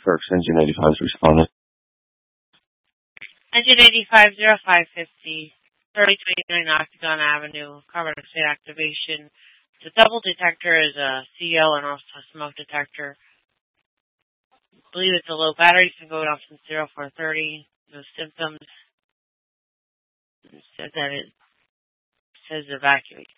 Kirk's Engine 85 is responding. Engine 850550, 3029 Octagon Avenue, carbon monoxide activation. The double detector is a CL and also a smoke detector. I believe it's a low battery. It's been going off since 0430. No symptoms. It says that it says evacuate.